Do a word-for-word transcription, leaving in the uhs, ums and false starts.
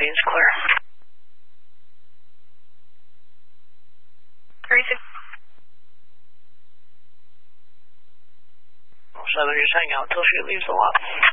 seventeen's clear. thirty-six. seven, just hang out until she leaves the lot.